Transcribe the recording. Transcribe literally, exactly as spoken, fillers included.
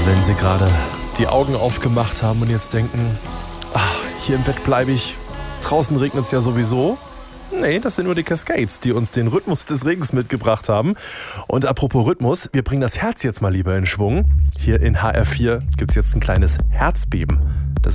Wenn Sie gerade die Augen aufgemacht haben und jetzt denken, ach, hier im Bett bleibe ich, draußen regnet es ja sowieso. Nee, das sind nur die Cascades, die uns den Rhythmus des Regens mitgebracht haben. Und apropos Rhythmus, wir bringen das Herz jetzt mal lieber in Schwung. Hier in H R vier gibt es jetzt ein kleines Herzbeben. Das